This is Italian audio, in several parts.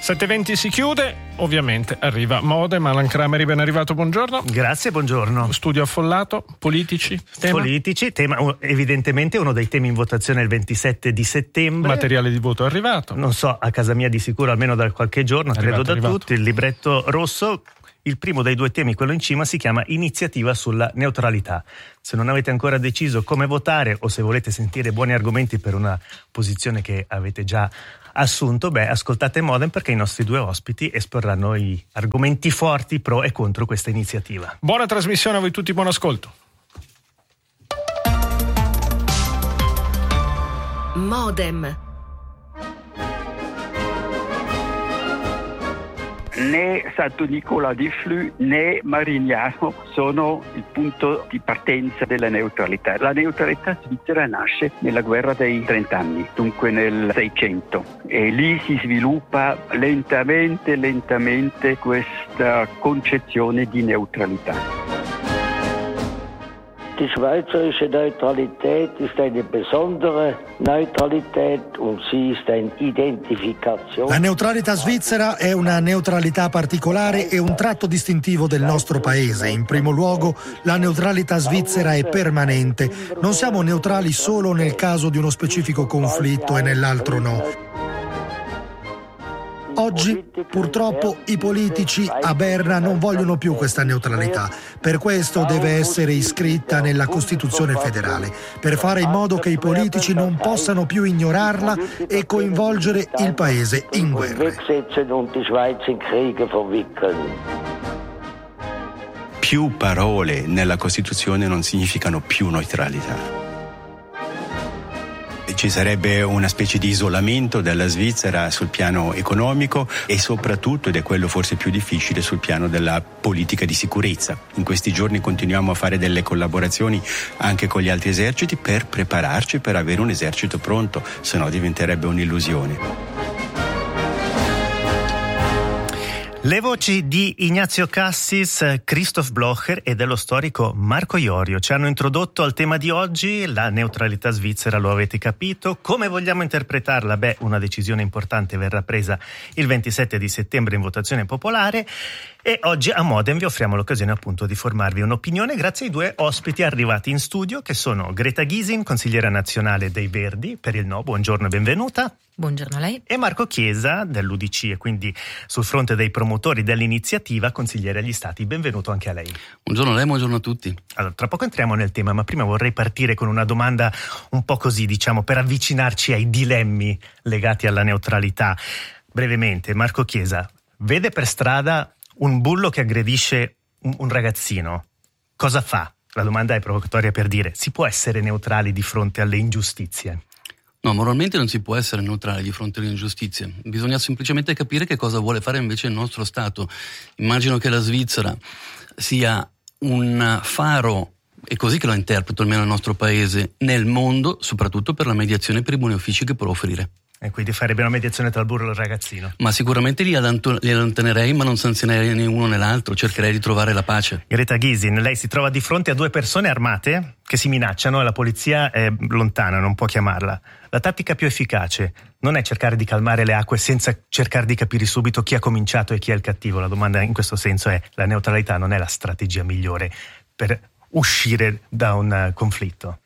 7:20 si chiude, ovviamente arriva Modem. Alan Crameri, ben arrivato, buongiorno. Grazie, buongiorno. Studio affollato, politici, tema evidentemente uno dei temi in votazione il 27 di settembre. Materiale di voto è arrivato. Non so, a casa mia di sicuro almeno da qualche giorno, credo da tutti, il libretto rosso. Il primo dei due temi, quello in cima, si chiama Iniziativa sulla neutralità. Se non avete ancora deciso come votare o se volete sentire buoni argomenti per una posizione che avete già assunto, ascoltate Modem, perché i nostri due ospiti esporranno i argomenti forti pro e contro questa iniziativa. Buona trasmissione a voi tutti, buon ascolto. Modem. Né Santo Nicola di Flù né Marignano sono il punto di partenza della neutralità. La neutralità svizzera nasce nella guerra dei 30 anni, dunque nel 600, e lì si sviluppa lentamente questa concezione di neutralità. Die schweizerische Neutralität ist eine besondere Neutralität und sie ist eine Identifikation. La neutralità svizzera è una neutralità particolare e un tratto distintivo del nostro paese. In primo luogo, la neutralità svizzera è permanente. Non siamo neutrali solo nel caso di uno specifico conflitto e nell'altro no. Oggi, purtroppo, i politici a Berna non vogliono più questa neutralità. Per questo deve essere iscritta nella Costituzione federale, per fare in modo che i politici non possano più ignorarla e coinvolgere il Paese in guerre. Più parole nella Costituzione non significano più neutralità. Ci sarebbe una specie di isolamento della Svizzera sul piano economico e soprattutto, ed è quello forse più difficile, sul piano della politica di sicurezza. In questi giorni continuiamo a fare delle collaborazioni anche con gli altri eserciti per prepararci per avere un esercito pronto, se no diventerebbe un'illusione. Le voci di Ignazio Cassis, Christoph Blocher e dello storico Marco Iorio ci hanno introdotto al tema di oggi, la neutralità svizzera, lo avete capito. Come vogliamo interpretarla? Una decisione importante verrà presa il 27 di settembre in votazione popolare e oggi a Modem vi offriamo l'occasione appunto di formarvi un'opinione grazie ai due ospiti arrivati in studio, che sono Greta Gysin, consigliera nazionale dei Verdi per il No, buongiorno e benvenuta. Buongiorno a lei. E Marco Chiesa dell'UDC e quindi sul fronte dei promotori dell'iniziativa, consigliere agli Stati. Benvenuto anche a lei. Buongiorno a lei, buongiorno a tutti. Allora, tra poco entriamo nel tema, ma prima vorrei partire con una domanda un po' così, per avvicinarci ai dilemmi legati alla neutralità. Brevemente, Marco Chiesa, vede per strada un bullo che aggredisce un ragazzino. Cosa fa? La domanda è provocatoria per dire, si può essere neutrali di fronte alle ingiustizie? No, moralmente non si può essere neutrali di fronte alle ingiustizie. Bisogna semplicemente capire che cosa vuole fare invece il nostro Stato. Immagino che la Svizzera sia un faro, è così che lo interpreto almeno nel nostro paese, nel mondo, soprattutto per la mediazione per i buoni uffici che può offrire. E quindi farebbe una mediazione tra il burro e il ragazzino. Ma sicuramente li allontanerei, ma non sanzionerei né uno né l'altro, cercherei di trovare la pace. Greta Gysin, lei si trova di fronte a due persone armate che si minacciano e la polizia è lontana, non può chiamarla. La tattica più efficace non è cercare di calmare le acque senza cercare di capire subito chi ha cominciato e chi è il cattivo. La domanda in questo senso è: la neutralità non è la strategia migliore per uscire da un conflitto?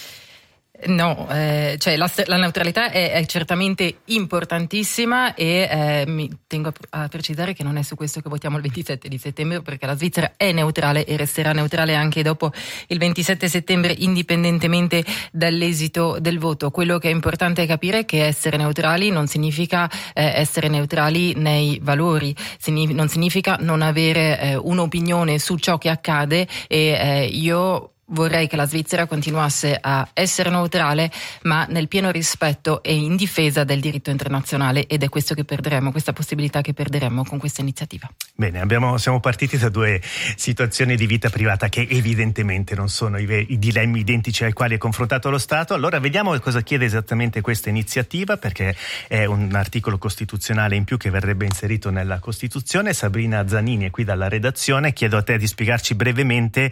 No, la neutralità è certamente importantissima e mi tengo a precisare che non è su questo che votiamo il 27 di settembre, perché la Svizzera è neutrale e resterà neutrale anche dopo il 27 settembre, indipendentemente dall'esito del voto. Quello che è importante capire è che essere neutrali non significa essere neutrali nei valori, non significa non avere un'opinione su ciò che accade e io vorrei che la Svizzera continuasse a essere neutrale, ma nel pieno rispetto e in difesa del diritto internazionale, ed è questo che perderemo, questa possibilità che perderemo con questa iniziativa. Bene, siamo partiti da due situazioni di vita privata che evidentemente non sono i dilemmi identici ai quali è confrontato lo Stato. Allora vediamo cosa chiede esattamente questa iniziativa, perché è un articolo costituzionale in più che verrebbe inserito nella Costituzione. Sabrina Zanini è qui dalla redazione, chiedo a te di spiegarci brevemente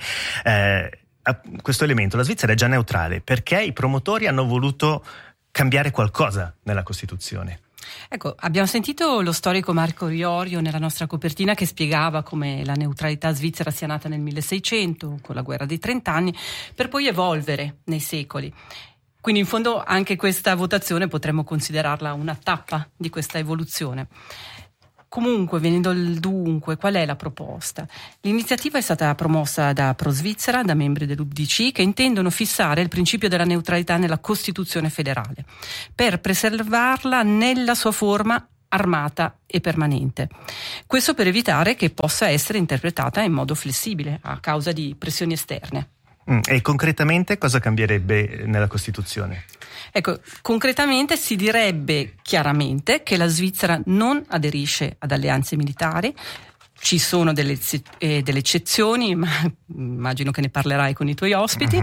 a questo elemento. La Svizzera è già neutrale perché i promotori hanno voluto cambiare qualcosa nella Costituzione. Ecco, abbiamo sentito lo storico Marco Iorio nella nostra copertina che spiegava come la neutralità svizzera sia nata nel 1600 con la guerra dei 30 anni per poi evolvere nei secoli. Quindi in fondo anche questa votazione potremmo considerarla una tappa di questa evoluzione. Comunque, venendo al dunque, qual è la proposta? L'iniziativa è stata promossa da Pro Svizzera, da membri dell'UDC, che intendono fissare il principio della neutralità nella Costituzione federale, per preservarla nella sua forma armata e permanente. Questo per evitare che possa essere interpretata in modo flessibile a causa di pressioni esterne. E concretamente cosa cambierebbe nella Costituzione? Ecco, concretamente si direbbe chiaramente che la Svizzera non aderisce ad alleanze militari. Ci sono delle eccezioni, ma immagino che ne parlerai con i tuoi ospiti.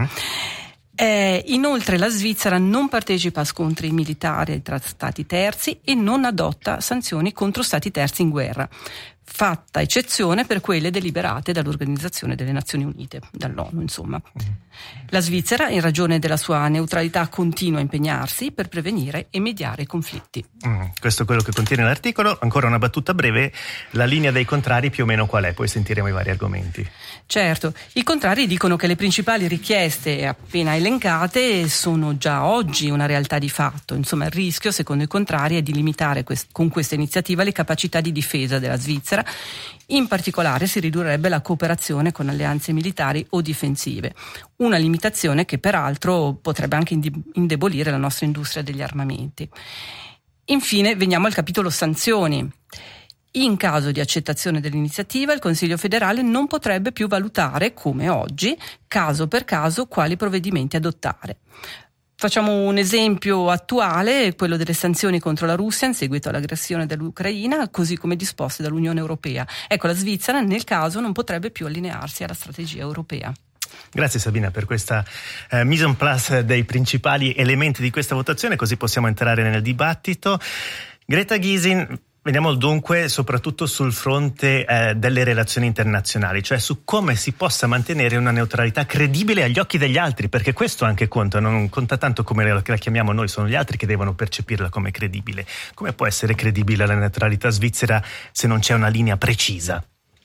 Inoltre la Svizzera non partecipa a scontri militari tra stati terzi e non adotta sanzioni contro stati terzi in guerra, fatta eccezione per quelle deliberate dall'Organizzazione delle Nazioni Unite, dall'ONU insomma. La Svizzera, in ragione della sua neutralità, continua a impegnarsi per prevenire e mediare i conflitti. Questo è quello che contiene l'articolo. Ancora una battuta breve: la linea dei contrari più o meno qual è? Poi sentiremo i vari argomenti. Certo, i contrari dicono che le principali richieste appena elencate sono già oggi una realtà di fatto. Insomma, il rischio, secondo i contrari, è di limitare con questa iniziativa le capacità di difesa della Svizzera. In particolare si ridurrebbe la cooperazione con alleanze militari o difensive, una limitazione che peraltro potrebbe anche indebolire la nostra industria degli armamenti. Infine veniamo al capitolo sanzioni. In caso di accettazione dell'iniziativa, il Consiglio federale non potrebbe più valutare, come oggi, caso per caso, quali provvedimenti adottare. Facciamo un esempio attuale, quello delle sanzioni contro la Russia in seguito all'aggressione dell'Ucraina, così come disposte dall'Unione Europea. Ecco, la Svizzera nel caso non potrebbe più allinearsi alla strategia europea. Grazie Sabina per questa mise en place dei principali elementi di questa votazione, così possiamo entrare nel dibattito. Greta Gysin, veniamo dunque soprattutto sul fronte delle relazioni internazionali, cioè su come si possa mantenere una neutralità credibile agli occhi degli altri, perché questo anche conta, non conta tanto come la chiamiamo noi, sono gli altri che devono percepirla come credibile. Come può essere credibile la neutralità svizzera se non c'è una linea precisa?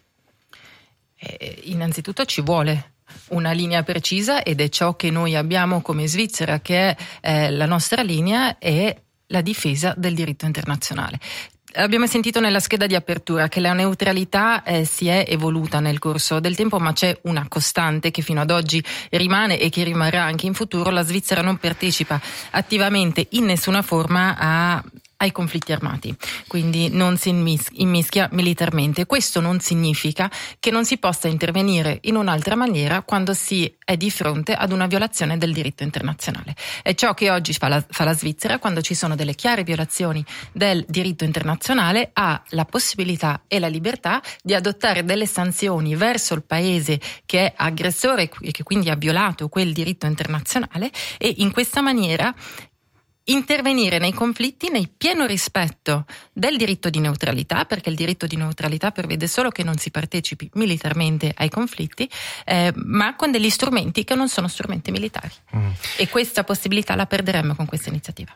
Innanzitutto ci vuole una linea precisa ed è ciò che noi abbiamo come Svizzera, che è la nostra linea è la difesa del diritto internazionale. Abbiamo sentito nella scheda di apertura che la neutralità si è evoluta nel corso del tempo, ma c'è una costante che fino ad oggi rimane e che rimarrà anche in futuro. La Svizzera non partecipa attivamente in nessuna forma ai conflitti armati, quindi non si immischia militarmente. Questo non significa che non si possa intervenire in un'altra maniera quando si è di fronte ad una violazione del diritto internazionale. È ciò che oggi fa la Svizzera. Quando ci sono delle chiare violazioni del diritto internazionale, ha la possibilità e la libertà di adottare delle sanzioni verso il paese che è aggressore e che quindi ha violato quel diritto internazionale, e in questa maniera intervenire nei conflitti nel pieno rispetto del diritto di neutralità, perché il diritto di neutralità prevede solo che non si partecipi militarmente ai conflitti, ma con degli strumenti che non sono strumenti militari. E questa possibilità la perderemmo con questa iniziativa.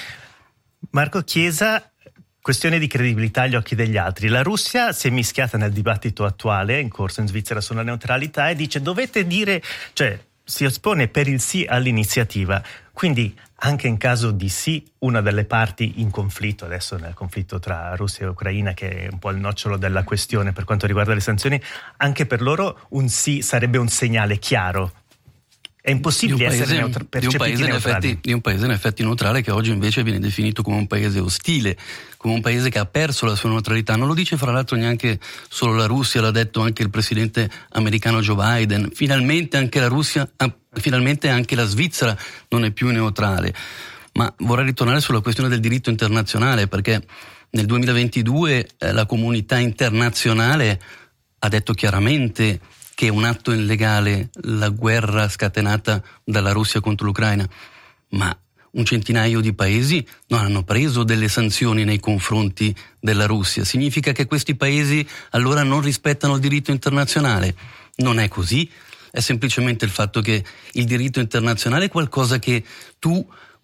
Marco Chiesa, questione di credibilità agli occhi degli altri. La Russia si è mischiata nel dibattito attuale in corso in Svizzera sulla neutralità e dice dovete dire, cioè si espone per il sì all'iniziativa. Quindi anche in caso di sì, una delle parti in conflitto, adesso nel conflitto tra Russia e Ucraina, che è un po' il nocciolo della questione per quanto riguarda le sanzioni, anche per loro un sì sarebbe un segnale chiaro. È impossibile essere percepiti neutrali. Di un paese in effetti neutrale, che oggi invece viene definito come un paese ostile, come un paese che ha perso la sua neutralità. Non lo dice fra l'altro neanche solo la Russia, l'ha detto anche il presidente americano Joe Biden. Finalmente anche la Russia, finalmente anche la Svizzera non è più neutrale. Ma vorrei ritornare sulla questione del diritto internazionale, perché nel 2022 la comunità internazionale ha detto chiaramente che è un atto illegale la guerra scatenata dalla Russia contro l'Ucraina, ma un centinaio di paesi non hanno preso delle sanzioni nei confronti della Russia. Significa che questi paesi allora non rispettano il diritto internazionale? Non è così, è semplicemente il fatto che il diritto internazionale è qualcosa che tu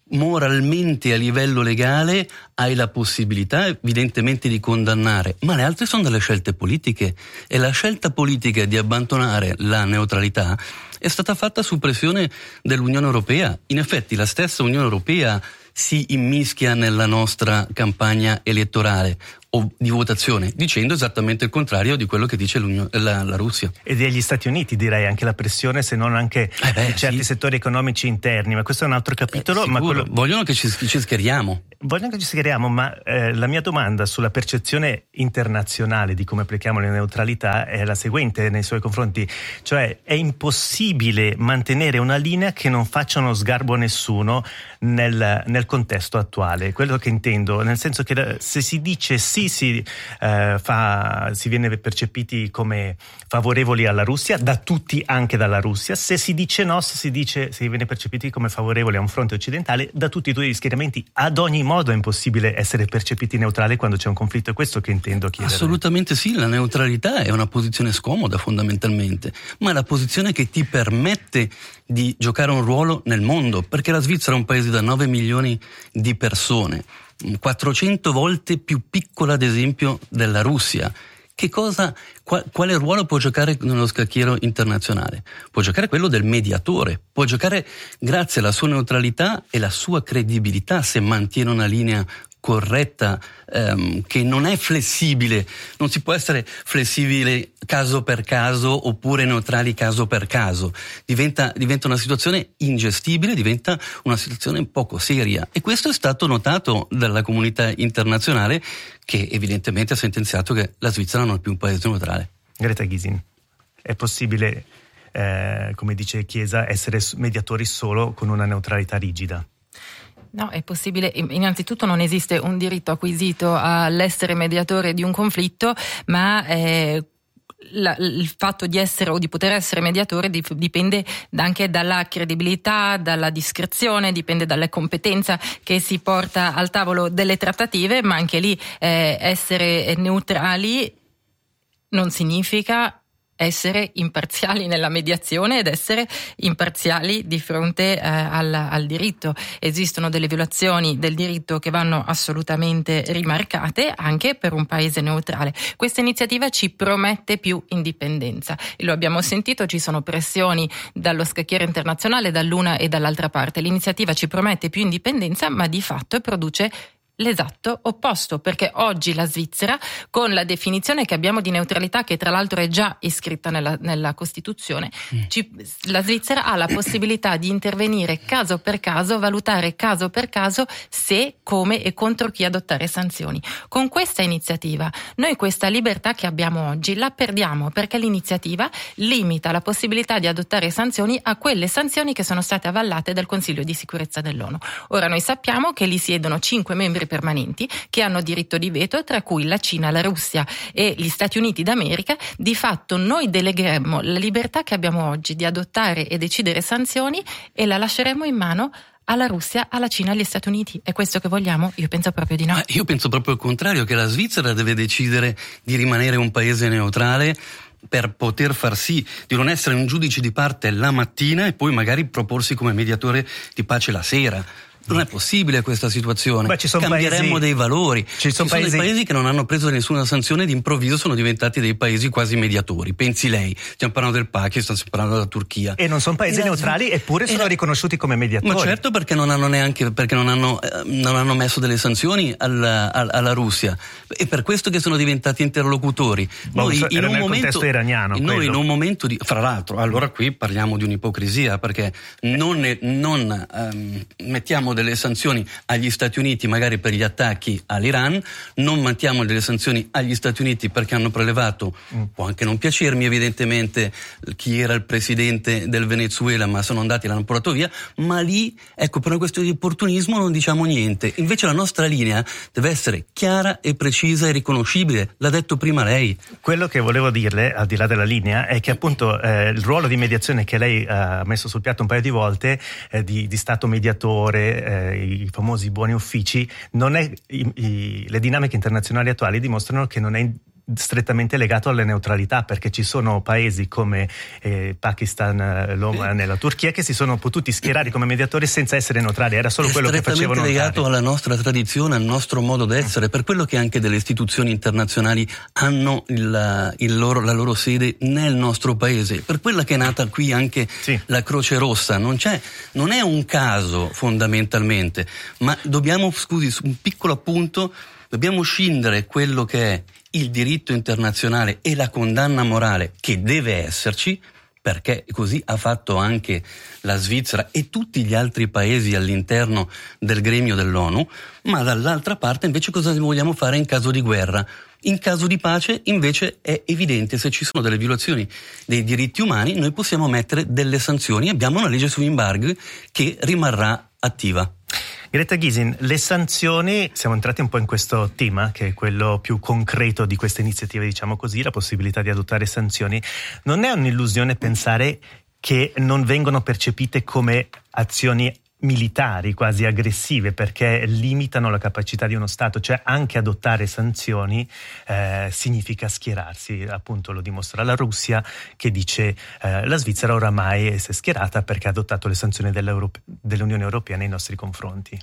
moralmente a livello legale hai la possibilità evidentemente di condannare, ma le altre sono delle scelte politiche, e la scelta politica di abbandonare la neutralità è stata fatta su pressione dell'Unione Europea. In effetti la stessa Unione Europea si immischia nella nostra campagna elettorale o di votazione, dicendo esattamente il contrario di quello che dice la Russia. E degli Stati Uniti, direi, anche la pressione, se non anche di certi settori economici interni, ma questo è un altro capitolo. Ma vogliono che ci schieriamo. Vogliono che ci schieriamo, ma la mia domanda sulla percezione internazionale di come applichiamo la neutralità è la seguente nei suoi confronti, cioè è impossibile mantenere una linea che non faccia uno sgarbo a nessuno nel contesto attuale. Quello che intendo, nel senso che se si dice sì, si viene percepiti come favorevoli alla Russia, da tutti, anche dalla Russia. Se si dice no, si viene percepiti come favorevoli a un fronte occidentale, da tutti i due gli schieramenti. Ad ogni modo è impossibile essere percepiti neutrali quando c'è un conflitto, è questo che intendo chiedere. Assolutamente sì, la neutralità è una posizione scomoda fondamentalmente, ma è la posizione che ti permette di giocare un ruolo nel mondo, perché la Svizzera è un paese da 9 milioni di persone, 400 volte più piccola ad esempio della Russia. Quale ruolo può giocare nello scacchiere internazionale? Può giocare quello del mediatore, può giocare grazie alla sua neutralità e la sua credibilità, se mantiene una linea corretta, che non è flessibile. Non si può essere flessibile caso per caso oppure neutrali caso per caso. Diventa una situazione ingestibile, diventa una situazione poco seria, e questo è stato notato dalla comunità internazionale, che evidentemente ha sentenziato che la Svizzera non è più un paese neutrale. Greta Gysin, è possibile, come dice Chiesa, essere mediatori solo con una neutralità rigida? No, è possibile. Innanzitutto non esiste un diritto acquisito all'essere mediatore di un conflitto, ma il fatto di essere o di poter essere mediatore dipende anche dalla credibilità, dalla discrezione, dipende dalla competenza che si porta al tavolo delle trattative, ma anche lì essere neutrali non significa essere imparziali nella mediazione ed essere imparziali di fronte al diritto. Esistono delle violazioni del diritto che vanno assolutamente rimarcate anche per un paese neutrale. Questa iniziativa ci promette più indipendenza e lo abbiamo sentito, ci sono pressioni dallo scacchiere internazionale dall'una e dall'altra parte. L'iniziativa ci promette più indipendenza, ma di fatto produce l'esatto opposto, perché oggi la Svizzera, con la definizione che abbiamo di neutralità, che tra l'altro è già iscritta nella Costituzione, la Svizzera ha la possibilità di intervenire caso per caso, valutare caso per caso se, come e contro chi adottare sanzioni. Con questa iniziativa noi questa libertà che abbiamo oggi la perdiamo, perché l'iniziativa limita la possibilità di adottare sanzioni a quelle sanzioni che sono state avallate dal Consiglio di sicurezza dell'ONU. Ora noi sappiamo che lì siedono 5 membri permanenti che hanno diritto di veto, tra cui la Cina, la Russia e gli Stati Uniti d'America. Di fatto noi delegheremmo la libertà che abbiamo oggi di adottare e decidere sanzioni e la lasceremo in mano alla Russia, alla Cina, agli Stati Uniti. È questo che vogliamo? Io penso proprio di no. Io penso proprio il contrario, che la Svizzera deve decidere di rimanere un paese neutrale per poter far sì di non essere un giudice di parte la mattina e poi magari proporsi come mediatore di pace la sera. Non è possibile questa situazione. Cambieremmo dei valori. Ci sono dei paesi che non hanno preso nessuna sanzione e d'improvviso sono diventati dei paesi quasi mediatori. Pensi lei, stiamo parlando del Pakistan, stiamo parlando della Turchia. E non sono paesi neutrali, eppure sono riconosciuti come mediatori. Ma certo, perché non hanno messo delle sanzioni alla Russia. È per questo che sono diventati interlocutori. Noi in un momento iraniano. Noi in un momento di, fra l'altro, allora qui parliamo di un'ipocrisia, perché non mettiamo delle sanzioni agli Stati Uniti magari per gli attacchi all'Iran, non mettiamo delle sanzioni agli Stati Uniti perché hanno prelevato, può anche non piacermi evidentemente chi era il presidente del Venezuela, ma sono andati e l'hanno portato via, ma lì, ecco, per una questione di opportunismo non diciamo niente. Invece la nostra linea deve essere chiara e precisa e riconoscibile, l'ha detto prima lei. Quello che volevo dirle, al di là della linea, è che appunto il ruolo di mediazione che lei ha messo sul piatto un paio di volte, di Stato mediatore, i famosi buoni uffici, non è le dinamiche internazionali attuali dimostrano che non è strettamente legato alla neutralità, perché ci sono paesi come Pakistan, l'Oman e la Turchia che si sono potuti schierare come mediatori senza essere neutrali, era solo quello che facevano notare. È strettamente legato alla nostra tradizione, al nostro modo d'essere, per quello che anche delle istituzioni internazionali hanno la loro sede nel nostro paese, per quella che è nata qui anche la Croce Rossa. Non è un caso fondamentalmente, ma dobbiamo, su un piccolo appunto, dobbiamo scindere quello che è il diritto internazionale e la condanna morale che deve esserci, perché così ha fatto anche la Svizzera e tutti gli altri paesi all'interno del gremio dell'ONU, ma dall'altra parte invece cosa vogliamo fare in caso di guerra? In caso di pace invece è evidente, se ci sono delle violazioni dei diritti umani noi possiamo mettere delle sanzioni, abbiamo una legge sugli embarghi che rimarrà attiva. Greta Gysin, le sanzioni, siamo entrati un po' in questo tema che è quello più concreto di queste iniziative, diciamo così, la possibilità di adottare sanzioni. Non è un'illusione pensare che non vengono percepite come azioni militari quasi aggressive, perché limitano la capacità di uno Stato, cioè anche adottare sanzioni significa schierarsi, appunto lo dimostra la Russia che dice la Svizzera oramai si è schierata perché ha adottato le sanzioni dell'Unione Europea nei nostri confronti.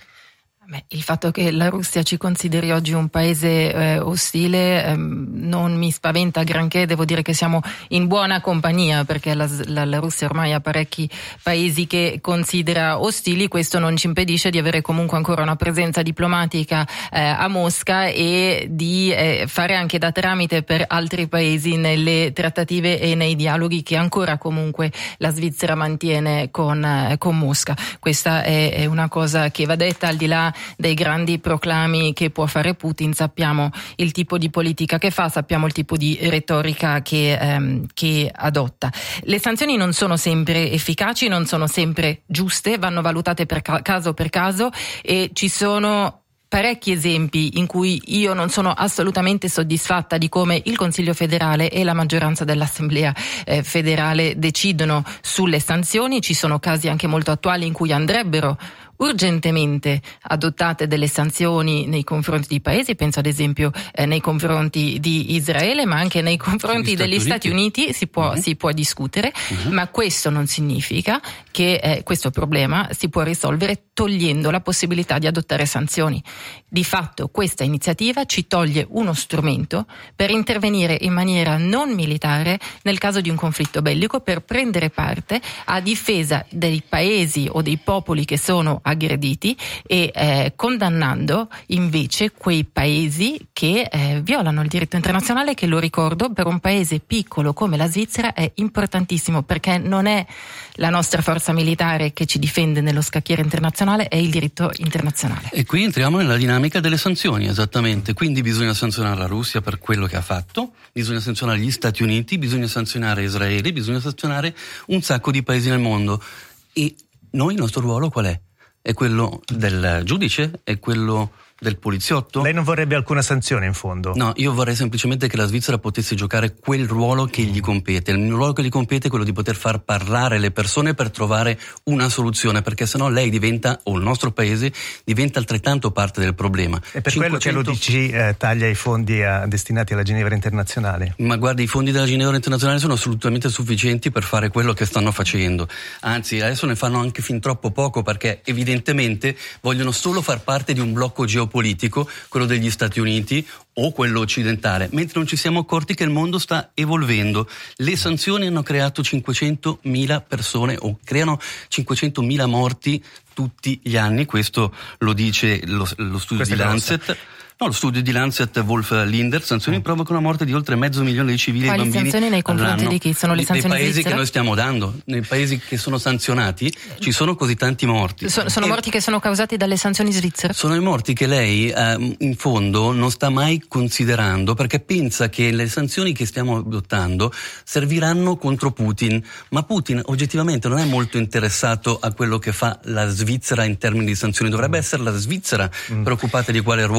Il fatto che la Russia ci consideri oggi un paese ostile non mi spaventa granché, devo dire che siamo in buona compagnia, perché la Russia ormai ha parecchi paesi che considera ostili. Questo non ci impedisce di avere comunque ancora una presenza diplomatica a Mosca e di fare anche da tramite per altri paesi nelle trattative e nei dialoghi che ancora comunque la Svizzera mantiene con Mosca. Questa è una cosa che va detta, al di là dei grandi proclami che può fare Putin. Sappiamo il tipo di politica che fa, sappiamo il tipo di retorica che adotta. Le sanzioni non sono sempre efficaci, non sono sempre giuste, vanno valutate caso per caso, e ci sono parecchi esempi in cui io non sono assolutamente soddisfatta di come il Consiglio federale e la maggioranza dell'Assemblea federale decidono sulle sanzioni. Ci sono casi anche molto attuali in cui andrebbero urgentemente adottate delle sanzioni nei confronti di paesi, penso ad esempio nei confronti di Israele, ma anche nei confronti degli Stati Uniti si può discutere, ma questo non significa che questo problema si può risolvere togliendo la possibilità di adottare sanzioni. Di fatto questa iniziativa ci toglie uno strumento per intervenire in maniera non militare nel caso di un conflitto bellico, per prendere parte a difesa dei paesi o dei popoli che sono aggrediti e condannando invece quei paesi che violano il diritto internazionale, che, lo ricordo, per un paese piccolo come la Svizzera è importantissimo, perché non è la nostra forza militare che ci difende nello scacchiere internazionale, è il diritto internazionale. E qui entriamo nella dinamica delle sanzioni, esattamente. Quindi bisogna sanzionare la Russia per quello che ha fatto, bisogna sanzionare gli Stati Uniti, bisogna sanzionare Israele, bisogna sanzionare un sacco di paesi nel mondo. E noi, il nostro ruolo qual è? È quello del giudice? È quello del poliziotto? Lei non vorrebbe alcuna sanzione in fondo? No, io vorrei semplicemente che la Svizzera potesse giocare quel ruolo che gli compete. Il ruolo che gli compete è quello di poter far parlare le persone per trovare una soluzione, perché sennò lei diventa, o il nostro paese, diventa altrettanto parte del problema. E per quello che l'UDC taglia i fondi destinati alla Ginevra internazionale? Ma guardi, i fondi della Ginevra internazionale sono assolutamente sufficienti per fare quello che stanno facendo. Anzi, adesso ne fanno anche fin troppo poco, perché evidentemente vogliono solo far parte di un blocco geopolitico, quello degli Stati Uniti o quello occidentale, mentre non ci siamo accorti che il mondo sta evolvendo. Le sanzioni hanno creato 500.000 persone, o creano 500.000 morti tutti gli anni, questo lo dice lo studio di Lancet. No, lo studio di Lancet, Wolf Linder, sanzioni provocano la morte di oltre 500.000 di civili e bambini. Sanzioni nei confronti all'anno. di chi? Sono le sanzioni nei paesi svizzere? che noi stiamo dando, nei paesi che sono sanzionati, ci sono così tanti morti. Sono morti che sono causati dalle sanzioni svizzere? Sono i morti che lei in fondo non sta mai considerando, perché pensa che le sanzioni che stiamo adottando serviranno contro Putin, ma Putin oggettivamente non è molto interessato a quello che fa la Svizzera in termini di sanzioni. Dovrebbe essere la Svizzera preoccupata di quale ruolo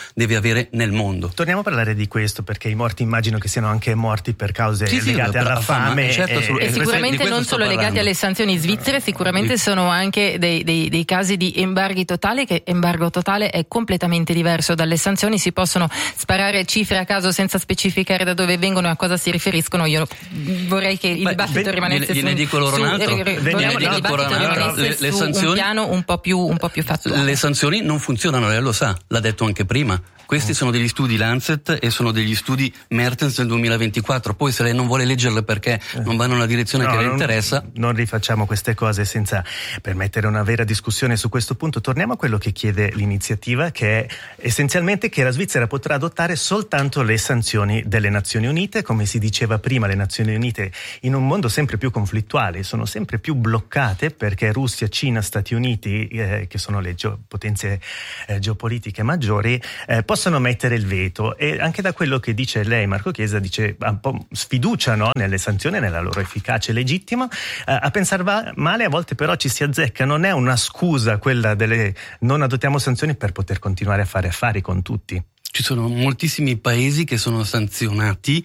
deve avere nel mondo. Torniamo a parlare di questo, perché i morti immagino che siano anche morti per cause legate alla fame. Certo, e sicuramente non solo legati alle sanzioni svizzere, sicuramente sono anche dei casi di embarghi totali, che embargo totale è completamente diverso dalle sanzioni. Si possono sparare cifre a caso senza specificare da dove vengono e a cosa si riferiscono. Io vorrei che il dibattito rimanesse su un piano un po' più fattuale. Le sanzioni non funzionano, lei lo sa, l'ha detto anche prima. Questi sono degli studi Lancet e sono degli studi Mertens del 2024. Poi se lei non vuole leggerle perché non vanno nella direzione che le interessa, non rifacciamo queste cose senza permettere una vera discussione su questo punto. Torniamo a quello che chiede l'iniziativa, che è essenzialmente che la Svizzera potrà adottare soltanto le sanzioni delle Nazioni Unite. Come si diceva prima, le Nazioni Unite in un mondo sempre più conflittuale sono sempre più bloccate, perché Russia, Cina, Stati Uniti, che sono le potenze geopolitiche maggiori, possono mettere il veto. E anche da quello che dice lei, Marco Chiesa, dice un po' sfiducia, no, nelle sanzioni, nella loro efficacia legittima. A pensare male a volte però ci si azzecca. Non è una scusa quella delle non adottiamo sanzioni per poter continuare a fare affari con tutti. Ci sono moltissimi paesi che sono sanzionati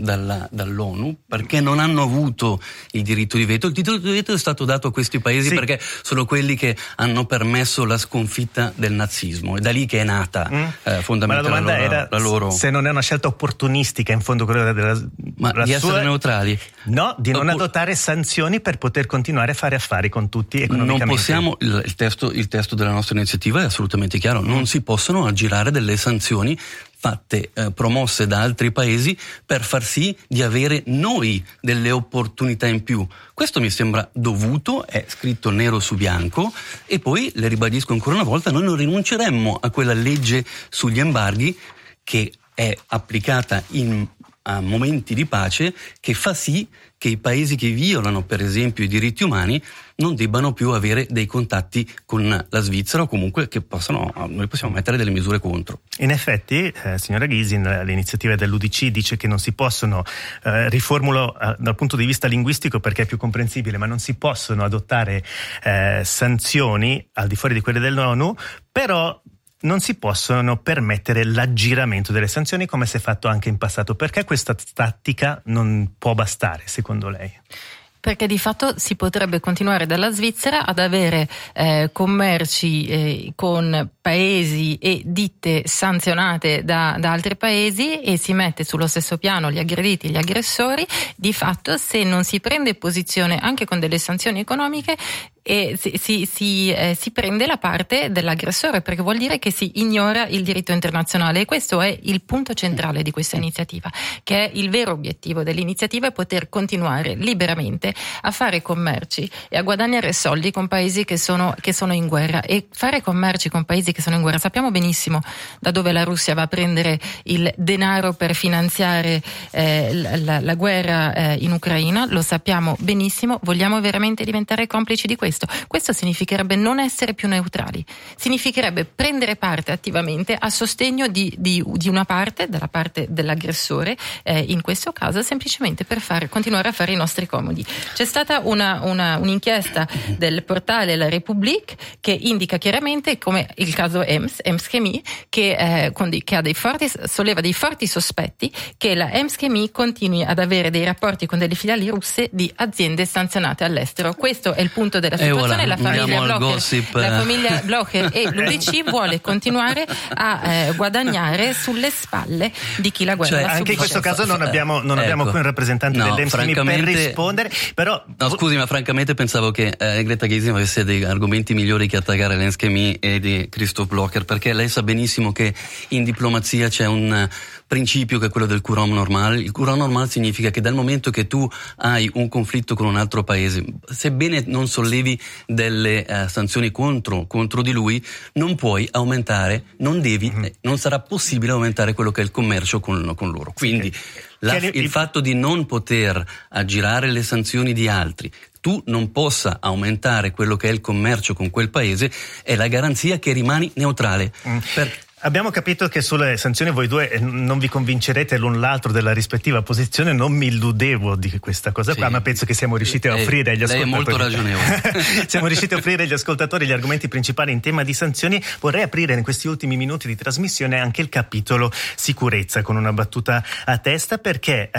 dall'ONU perché non hanno avuto il diritto di veto. Il diritto di veto è stato dato a questi paesi perché sono quelli che hanno permesso la sconfitta del nazismo, è da lì che è nata fondamentalmente. Ma la domanda era se non è una scelta opportunistica in fondo quella di essere neutrali. No, di non adottare sanzioni per poter continuare a fare affari con tutti economicamente. Non possiamo, il testo della nostra iniziativa è assolutamente chiaro, non si possono aggirare delle sanzioni fatte, promosse da altri paesi per far sì di avere noi delle opportunità in più. Questo mi sembra dovuto, è scritto nero su bianco, e poi le ribadisco ancora una volta, noi non rinunceremmo a quella legge sugli embarghi che è applicata a momenti di pace, che fa sì che i paesi che violano per esempio i diritti umani non debbano più avere dei contatti con la Svizzera, o comunque che noi possiamo mettere delle misure contro. In effetti, signora Gysin, l'iniziativa dell'UDC dice che non si possono, riformulo dal punto di vista linguistico perché è più comprensibile, ma non si possono adottare sanzioni al di fuori di quelle dell'ONU, però non si possono permettere l'aggiramento delle sanzioni come si è fatto anche in passato. Perché questa tattica non può bastare, secondo lei? Perché di fatto si potrebbe continuare dalla Svizzera ad avere commerci con paesi e ditte sanzionate da altri paesi, e si mette sullo stesso piano gli aggrediti e gli aggressori. Di fatto, se non si prende posizione anche con delle sanzioni economiche, si prende la parte dell'aggressore, perché vuol dire che si ignora il diritto internazionale, e questo è il punto centrale di questa iniziativa, che è il vero obiettivo dell'iniziativa, è poter continuare liberamente a fare commerci e a guadagnare soldi con paesi che sono in guerra. E fare commerci con paesi che sono in guerra, sappiamo benissimo da dove la Russia va a prendere il denaro per finanziare la guerra in Ucraina, lo sappiamo benissimo. Vogliamo veramente diventare complici di questo? Questo significherebbe non essere più neutrali, significherebbe prendere parte attivamente a sostegno di una parte, della parte dell'aggressore, in questo caso semplicemente per continuare a fare i nostri comodi. C'è stata un'inchiesta del portale La République che indica chiaramente, come il caso Ems Chemie, che ha solleva dei forti sospetti che la Ems Chemie continui ad avere dei rapporti con delle filiali russe di aziende sanzionate all'estero. Questo è il punto della situazione. La famiglia Blocher e l'UDC vuole continuare a guadagnare sulle spalle di chi la guerra la anche in questo caso non abbiamo qui un rappresentante dell'Ems Chemie per rispondere, però scusi, ma francamente pensavo che Greta Gysin avesse dei argomenti migliori che attaccare l'Ems Chemie e di Christoph Blocher, perché lei sa benissimo che in diplomazia c'è un principio che è quello del courant normal. Il courant normal significa che dal momento che tu hai un conflitto con un altro paese, sebbene non sollevi delle sanzioni contro di lui, non puoi aumentare, non devi, non sarà possibile aumentare quello che è il commercio con loro. Quindi il fatto di non poter aggirare le sanzioni di altri, tu non possa aumentare quello che è il commercio con quel paese, è la garanzia che rimani neutrale. Abbiamo capito che sulle sanzioni voi due non vi convincerete l'un l'altro della rispettiva posizione. Non mi illudevo di questa cosa qua, ma penso che siamo riusciti a offrire agli ascoltatori. Lei è molto ragionevole. Siamo riusciti a offrire agli ascoltatori gli argomenti principali in tema di sanzioni. Vorrei aprire in questi ultimi minuti di trasmissione anche il capitolo sicurezza con una battuta a testa, perché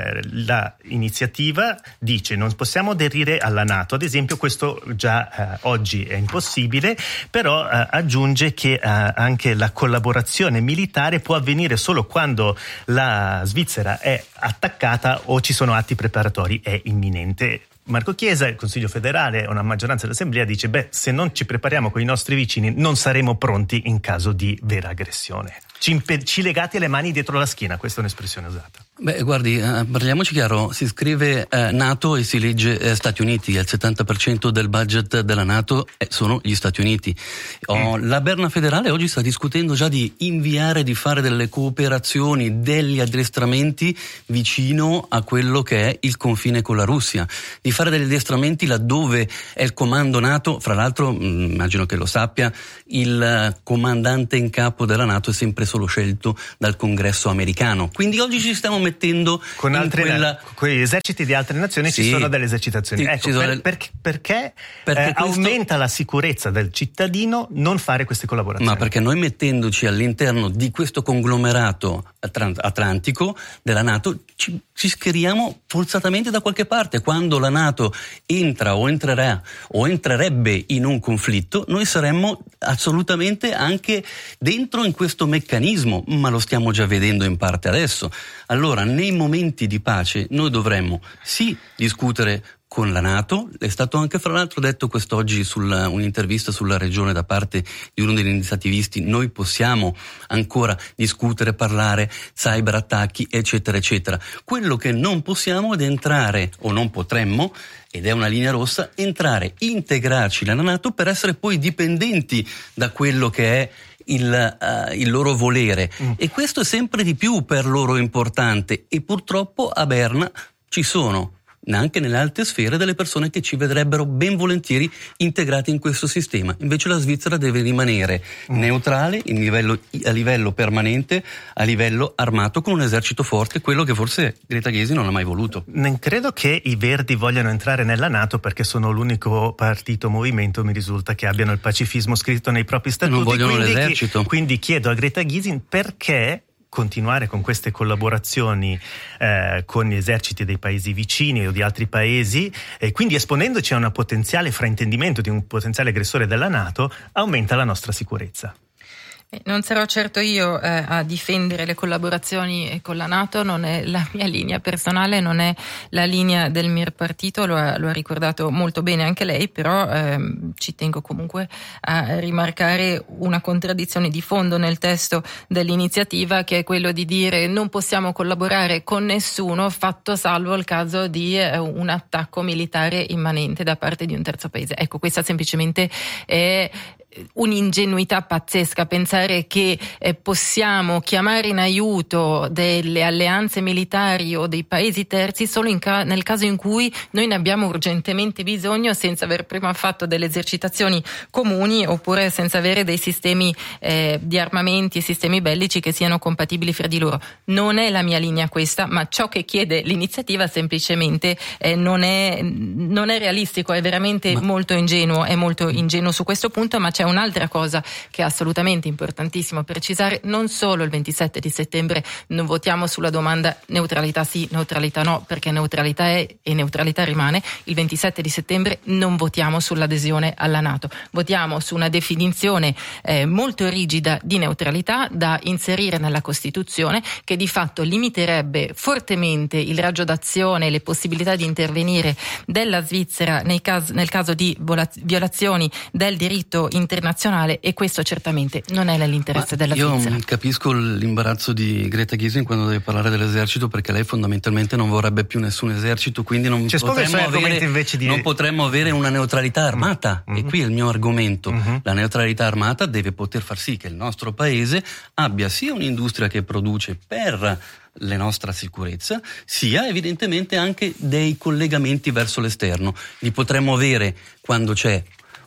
la iniziativa dice non possiamo aderire alla NATO, ad esempio. Questo già oggi è impossibile, però aggiunge che anche la collaborazione militare può avvenire solo quando la Svizzera è attaccata o ci sono atti preparatori, è imminente. Marco Chiesa, il Consiglio federale, una maggioranza dell'Assemblea dice se non ci prepariamo con i nostri vicini non saremo pronti in caso di vera aggressione. Ci legate le mani dietro la schiena, questa è un'espressione usata. Guardi, parliamoci chiaro, si scrive NATO e si legge Stati Uniti, il 70% del budget della NATO sono gli Stati Uniti. La Berna federale oggi sta discutendo già di inviare, di fare delle cooperazioni, degli addestramenti vicino a quello che è il confine con la Russia, di fare degli addestramenti laddove è il comando NATO. Fra l'altro, immagino che lo sappia, il comandante in capo della NATO è sempre solo scelto dal Congresso americano, quindi oggi ci stiamo mettendo con gli eserciti di altre nazioni. Ci sono delle esercitazioni. Perché aumenta la sicurezza del cittadino non fare queste collaborazioni? Ma perché noi, mettendoci all'interno di questo conglomerato atlantico della NATO, ci schieriamo forzatamente da qualche parte. Quando la NATO entra o entrerà o entrerebbe in un conflitto, noi saremmo assolutamente anche dentro in questo meccanismo, ma lo stiamo già vedendo in parte adesso. Allora, nei momenti di pace noi dovremmo sì discutere con la NATO. È stato anche fra l'altro detto quest'oggi un'intervista sulla regione da parte di uno degli iniziativisti: noi possiamo ancora discutere, parlare, cyberattacchi, eccetera eccetera. Quello che non possiamo è entrare, o non potremmo, ed è una linea rossa, integrarci nella NATO per essere poi dipendenti da quello che è il loro volere. E questo è sempre di più per loro importante, e purtroppo a Berna ci sono anche nelle alte sfere delle persone che ci vedrebbero ben volentieri integrati in questo sistema. Invece la Svizzera deve rimanere neutrale a livello permanente, a livello armato, con un esercito forte, quello che forse Greta Gysi non ha mai voluto. Non credo che i Verdi vogliano entrare nella NATO, perché sono l'unico partito movimento, mi risulta, che abbiano il pacifismo scritto nei propri statuti. Non vogliono l'esercito. Quindi chiedo a Greta Gysi perché continuare con queste collaborazioni con gli eserciti dei paesi vicini o di altri paesi, e quindi esponendoci a un potenziale fraintendimento di un potenziale aggressore della NATO, aumenta la nostra sicurezza. Non sarò certo io a difendere le collaborazioni con la NATO, non è la mia linea personale, non è la linea del mio partito, lo ha ricordato molto bene anche lei, però ci tengo comunque a rimarcare una contraddizione di fondo nel testo dell'iniziativa, che è quello di dire non possiamo collaborare con nessuno, fatto salvo il caso di un attacco militare immanente da parte di un terzo paese. Ecco, questa semplicemente è un'ingenuità pazzesca, pensare che possiamo chiamare in aiuto delle alleanze militari o dei paesi terzi solo nel caso in cui noi ne abbiamo urgentemente bisogno, senza aver prima fatto delle esercitazioni comuni, oppure senza avere dei sistemi di armamenti e sistemi bellici che siano compatibili fra di loro. Non è la mia linea questa, ma ciò che chiede l'iniziativa semplicemente non è realistico, è veramente molto ingenuo su questo punto. Ma c'è un'altra cosa che è assolutamente importantissimo precisare: non solo il 27 di settembre non votiamo sulla domanda neutralità sì, neutralità no, perché neutralità è e neutralità rimane. Il 27 di settembre non votiamo sull'adesione alla NATO, votiamo su una definizione molto rigida di neutralità da inserire nella Costituzione, che di fatto limiterebbe fortemente il raggio d'azione e le possibilità di intervenire della Svizzera nel caso di violazioni del diritto internazionale, e questo certamente non è nell'interesse della Svizzera. Io capisco l'imbarazzo di Greta Gysi quando deve parlare dell'esercito, perché lei fondamentalmente non vorrebbe più nessun esercito, quindi non potremmo avere una neutralità armata. E qui è il mio argomento. La neutralità armata deve poter far sì che il nostro paese abbia sia un'industria che produce per la nostra sicurezza, sia evidentemente anche dei collegamenti verso l'esterno. Li potremmo avere quando c'è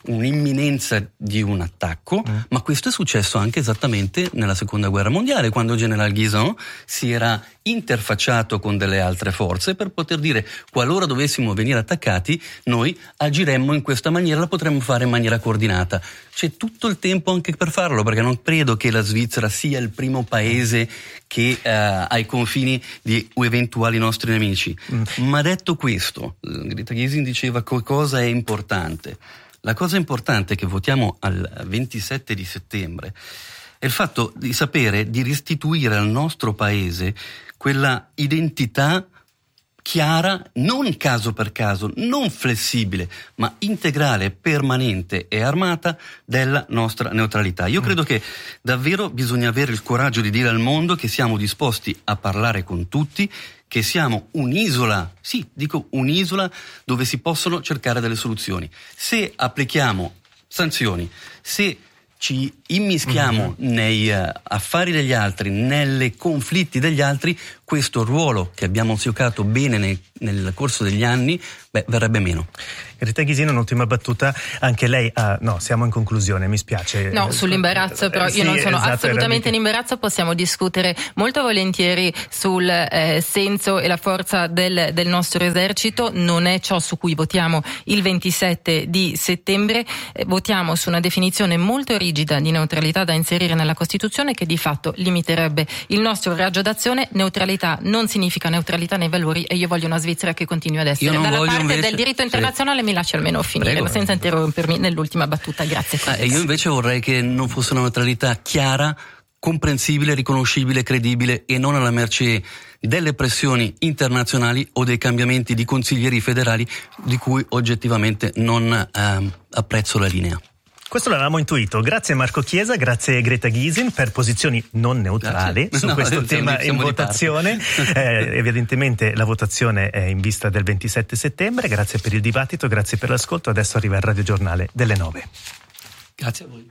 un'imminenza di un attacco, ma questo è successo anche esattamente nella Seconda Guerra Mondiale, quando il generale Guisan si era interfacciato con delle altre forze per poter dire: qualora dovessimo venire attaccati, noi agiremmo in questa maniera, la potremmo fare in maniera coordinata. C'è tutto il tempo anche per farlo, perché non credo che la Svizzera sia il primo paese che ha i confini di eventuali nostri nemici. Ma detto questo, Greta Gysin diceva cosa è importante. La cosa importante che votiamo al 27 di settembre è il fatto di sapere di restituire al nostro paese quella identità chiara, non caso per caso, non flessibile, ma integrale, permanente e armata della nostra neutralità. Io credo che davvero bisogna avere il coraggio di dire al mondo che siamo disposti a parlare con tutti, che siamo un'isola, sì, dico un'isola dove si possono cercare delle soluzioni. Se applichiamo sanzioni, se ci immischiamo nei affari degli altri, nelle conflitti degli altri, questo ruolo che abbiamo giocato bene nel corso degli anni, verrebbe meno. Greta Gysin, un'ultima battuta, anche lei no, siamo in conclusione, mi spiace. No, sull'imbarazzo, però io non sono assolutamente in imbarazzo, possiamo discutere molto volentieri sul senso e la forza del nostro esercito, non è ciò su cui votiamo il 27 di settembre, votiamo su una definizione molto rigida di neutralità da inserire nella Costituzione che di fatto limiterebbe il nostro raggio d'azione. Neutralità non significa neutralità nei valori e io voglio una Svizzera che continui ad essere dalla parte del diritto internazionale. Mi lascia almeno finire. Prego. Senza interrompermi nell'ultima battuta, grazie. Io invece vorrei che non fosse una neutralità chiara, comprensibile, riconoscibile, credibile e non alla mercé delle pressioni internazionali o dei cambiamenti di consiglieri federali di cui oggettivamente non apprezzo la linea. Questo l'avevamo intuito. Grazie Marco Chiesa, grazie Greta Gysin per posizioni non neutrali su questo tema in votazione. Evidentemente la votazione è in vista del 27 settembre. Grazie per il dibattito, grazie per l'ascolto. Adesso arriva il radiogiornale delle 9. Grazie a voi.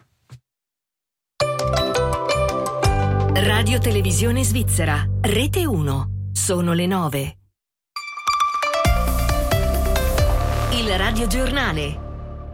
Radio Televisione Svizzera, Rete 1. Sono le 9. Il radiogiornale.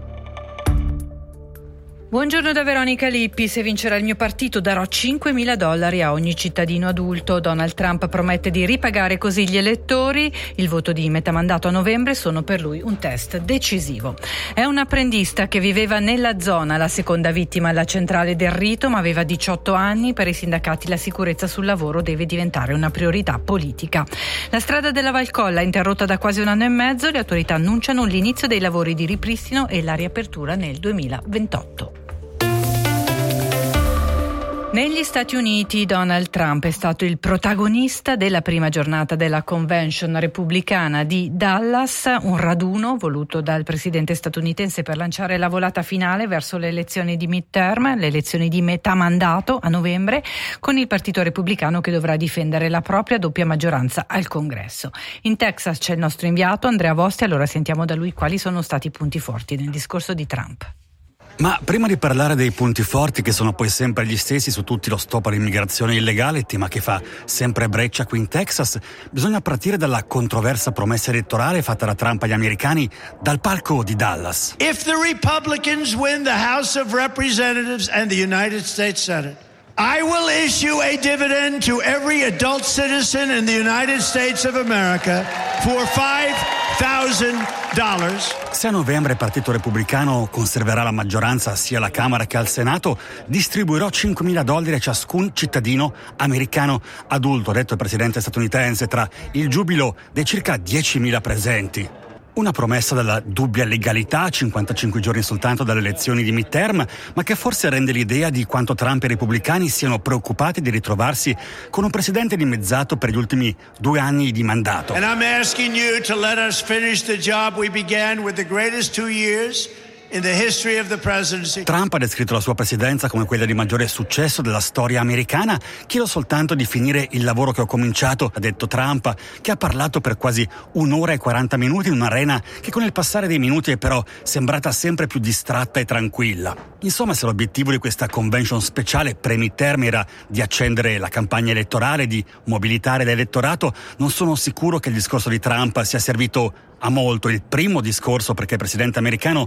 Buongiorno da Veronica Lippi. Se vincerà il mio partito darò $5.000 a ogni cittadino adulto. Donald Trump promette di ripagare così gli elettori. Il voto di metà mandato a novembre sono per lui un test decisivo. È un apprendista che viveva nella zona, la seconda vittima alla centrale del rito, ma aveva 18 anni. Per i sindacati la sicurezza sul lavoro deve diventare una priorità politica. La strada della Valcolla è interrotta da quasi un anno e mezzo. Le autorità annunciano l'inizio dei lavori di ripristino e la riapertura nel 2028. Negli Stati Uniti Donald Trump è stato il protagonista della prima giornata della convention repubblicana di Dallas, un raduno voluto dal presidente statunitense per lanciare la volata finale verso le elezioni di midterm, le elezioni di metà mandato a novembre, con il partito repubblicano che dovrà difendere la propria doppia maggioranza al Congresso. In Texas c'è il nostro inviato Andrea Vosti, allora sentiamo da lui quali sono stati i punti forti nel discorso di Trump. Ma prima di parlare dei punti forti, che sono poi sempre gli stessi su tutti lo stop all'immigrazione illegale, tema che fa sempre breccia qui in Texas, bisogna partire dalla controversa promessa elettorale fatta da Trump agli americani dal palco di Dallas. If the Republicans win the House of Representatives and the United States Senate, I will issue a dividend to every adult citizen in the United States of America for $5,000. Se a novembre il Partito Repubblicano conserverà la maggioranza sia alla Camera che al Senato, distribuirò $5.000 a ciascun cittadino americano adulto, ha detto il presidente statunitense tra il giubilo dei circa 10.000 presenti. Una promessa dalla dubbia legalità a 55 giorni soltanto dalle elezioni di midterm, ma che forse rende l'idea di quanto Trump e i repubblicani siano preoccupati di ritrovarsi con un presidente dimezzato per gli ultimi 2 anni di mandato. And I'm asking you to let us finish the job we began with the greatest 2 years in the history of the presidency. Trump ha descritto la sua presidenza come quella di maggiore successo della storia americana. Chiedo soltanto di finire il lavoro che ho cominciato, ha detto Trump, che ha parlato per quasi 1 ora e 40 minuti in un'arena che con il passare dei minuti è però sembrata sempre più distratta e tranquilla. Insomma, se l'obiettivo di questa convention speciale pre-midterm era di accendere la campagna elettorale, di mobilitare l'elettorato, non sono sicuro che il discorso di Trump sia servito a molto. Il primo discorso, perché il presidente americano sarà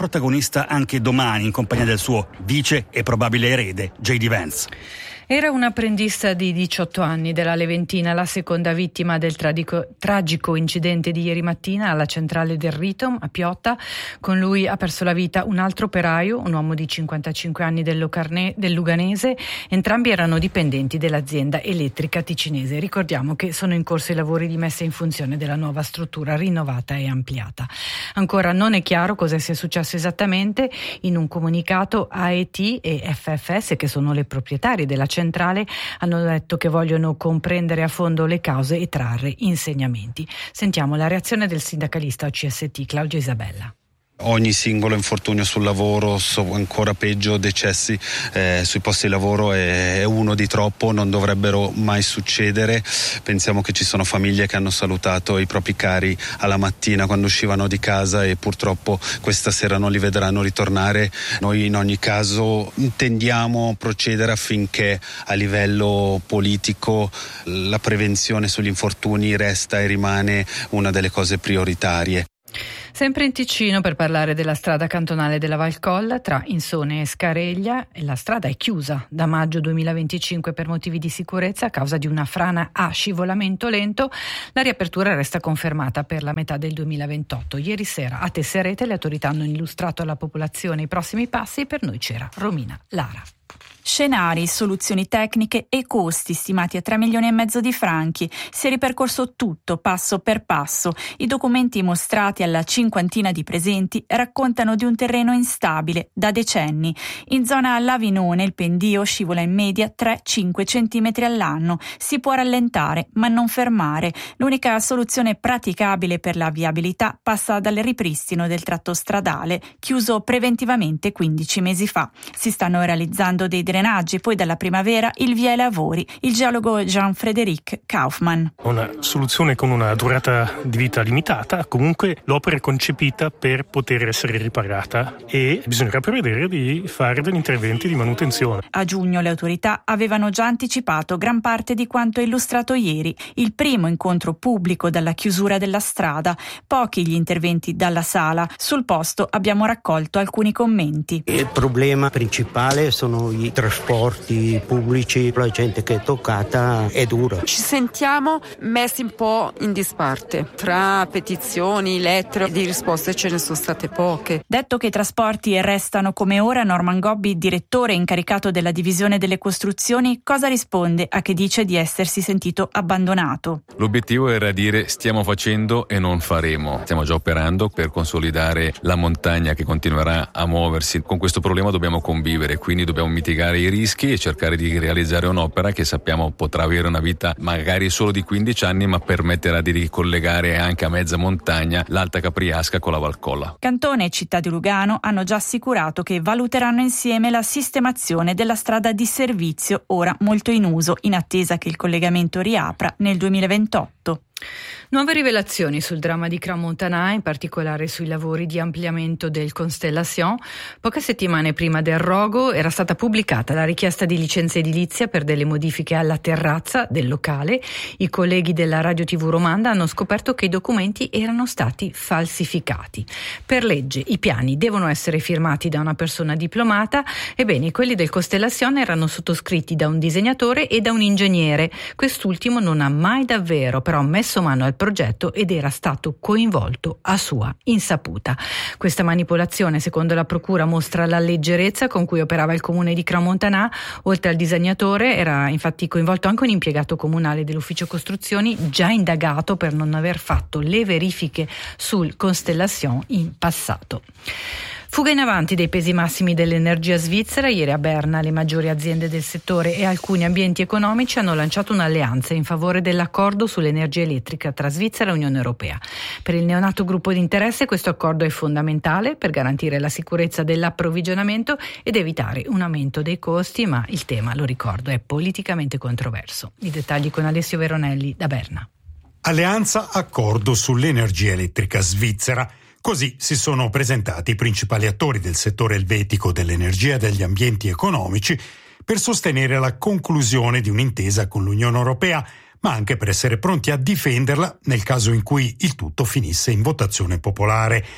protagonista anche domani in compagnia del suo vice e probabile erede, J.D. Vance. Era un apprendista di 18 anni della Leventina, la seconda vittima del tragico incidente di ieri mattina alla centrale del Ritom a Piotta. Con lui ha perso la vita un altro operaio, un uomo di 55 anni del Luganese. Entrambi erano dipendenti dell'azienda elettrica ticinese. Ricordiamo che sono in corso i lavori di messa in funzione della nuova struttura rinnovata e ampliata. Ancora non è chiaro cosa sia successo esattamente. In un comunicato AET e FFS, che sono le proprietarie della centrale, hanno detto che vogliono comprendere a fondo le cause e trarre insegnamenti. Sentiamo la reazione del sindacalista OCST Claudio Isabella. Ogni singolo infortunio sul lavoro, ancora peggio decessi sui posti di lavoro è uno di troppo, non dovrebbero mai succedere. Pensiamo che ci sono famiglie che hanno salutato i propri cari alla mattina quando uscivano di casa e purtroppo questa sera non li vedranno ritornare. Noi in ogni caso intendiamo procedere affinché a livello politico la prevenzione sugli infortuni resta e rimane una delle cose prioritarie. Sempre in Ticino, per parlare della strada cantonale della Valcolla tra Insone e Scareglia, la strada è chiusa da maggio 2025 per motivi di sicurezza a causa di una frana a scivolamento lento. La riapertura resta confermata per la metà del 2028. Ieri sera a Tesserete le autorità hanno illustrato alla popolazione i prossimi passi. Per noi c'era Romina Lara. Scenari, soluzioni tecniche e costi stimati a 3,5 milioni di franchi. Si è ripercorso tutto passo per passo. I documenti mostrati alla cinquantina di presenti raccontano di un terreno instabile da decenni. In zona Lavinone il pendio scivola in media 3-5 centimetri all'anno. Si può rallentare ma non fermare. L'unica soluzione praticabile per la viabilità passa dal ripristino del tratto stradale, chiuso preventivamente 15 mesi fa. Si stanno realizzando dei drenaggi, poi dalla primavera il via ai lavori. Il geologo Jean-Frédéric Kaufmann. Una soluzione con una durata di vita limitata, comunque l'opera è concepita per poter essere riparata e bisognerà prevedere di fare degli interventi di manutenzione. A giugno le autorità avevano già anticipato gran parte di quanto illustrato ieri. Il primo incontro pubblico dalla chiusura della strada, pochi gli interventi dalla sala. Sul posto abbiamo raccolto alcuni commenti. Il problema principale sono i trasporti pubblici, la gente che è toccata è dura. Ci sentiamo messi un po' in disparte. Tra petizioni, lettere, di risposte ce ne sono state poche. Detto che i trasporti restano come ora, Norman Gobbi, direttore incaricato della divisione delle costruzioni, cosa risponde a chi dice di essersi sentito abbandonato? L'obiettivo era dire stiamo facendo e non faremo. Stiamo già operando per consolidare la montagna che continuerà a muoversi. Con questo problema dobbiamo convivere, quindi dobbiamo mitigare i rischi e cercare di realizzare un'opera che sappiamo potrà avere una vita magari solo di 15 anni, ma permetterà di ricollegare anche a mezza montagna l'Alta Capriasca con la Valcolla. Cantone e Città di Lugano hanno già assicurato che valuteranno insieme la sistemazione della strada di servizio, ora molto in uso, in attesa che il collegamento riapra nel 2028. Nuove rivelazioni sul dramma di Crans-Montana, in particolare sui lavori di ampliamento del Constellation. Poche settimane prima del rogo era stata pubblicata la richiesta di licenza edilizia per delle modifiche alla terrazza del locale. I colleghi della Radio TV Romanda hanno scoperto che i documenti erano stati falsificati. Per legge i piani devono essere firmati da una persona diplomata, ebbene quelli del Constellation erano sottoscritti da un disegnatore e da un ingegnere. Quest'ultimo non ha mai davvero però messo mano al progetto ed era stato coinvolto a sua insaputa. Questa manipolazione, secondo la procura, mostra la leggerezza con cui operava il comune di Crans-Montana. Oltre al disegnatore era infatti coinvolto anche un impiegato comunale dell'ufficio costruzioni già indagato per non aver fatto le verifiche sul Constellation in passato. Fuga in avanti dei pesi massimi dell'energia svizzera. Ieri a Berna le maggiori aziende del settore e alcuni ambienti economici hanno lanciato un'alleanza in favore dell'accordo sull'energia elettrica tra Svizzera e Unione Europea. Per il neonato gruppo di interesse questo accordo è fondamentale per garantire la sicurezza dell'approvvigionamento ed evitare un aumento dei costi, ma il tema, lo ricordo, è politicamente controverso. I dettagli con Alessio Veronelli da Berna. Alleanza accordo sull'energia elettrica svizzera. Così si sono presentati i principali attori del settore elvetico dell'energia e degli ambienti economici per sostenere la conclusione di un'intesa con l'Unione Europea, ma anche per essere pronti a difenderla nel caso in cui il tutto finisse in votazione popolare.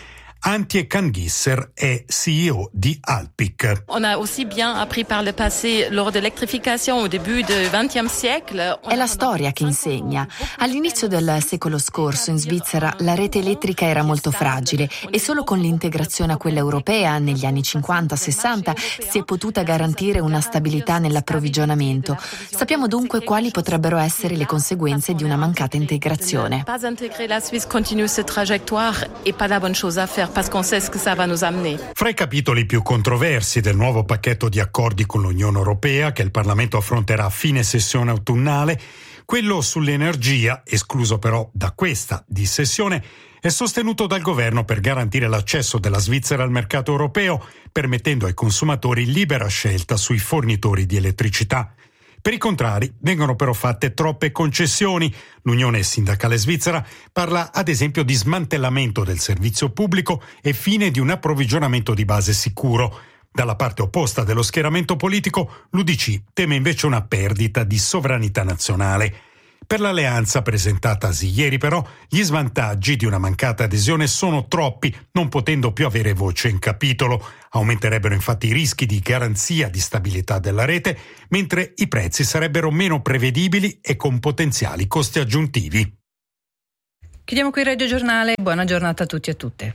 Antje Kangisser è CEO di Alpic. On a aussi bien appris par le passé lors de l'électrification au début du XXe siècle. È la storia che insegna. All'inizio del secolo scorso in Svizzera la rete elettrica era molto fragile e solo con l'integrazione a quella europea negli anni 50-60 si è potuta garantire una stabilità nell'approvvigionamento. Sappiamo dunque quali potrebbero essere le conseguenze di una mancata integrazione. Pas intégrer la Suisse continue cette trajectoire et pas la bonne chose à faire. Parce qu'on sait ce que ça va nous amener. Fra i capitoli più controversi del nuovo pacchetto di accordi con l'Unione Europea, che il Parlamento affronterà a fine sessione autunnale, quello sull'energia, escluso però da questa dissessione, è sostenuto dal governo per garantire l'accesso della Svizzera al mercato europeo, permettendo ai consumatori libera scelta sui fornitori di elettricità. Per i contrari vengono però fatte troppe concessioni. L'Unione Sindacale Svizzera parla ad esempio di smantellamento del servizio pubblico e fine di un approvvigionamento di base sicuro. Dalla parte opposta dello schieramento politico, l'UDC teme invece una perdita di sovranità nazionale. Per l'alleanza presentatasi ieri però, gli svantaggi di una mancata adesione sono troppi, non potendo più avere voce in capitolo. Aumenterebbero infatti i rischi di garanzia di stabilità della rete, mentre i prezzi sarebbero meno prevedibili e con potenziali costi aggiuntivi. Chiudiamo qui il Radio Giornale. Buona giornata a tutti e a tutte.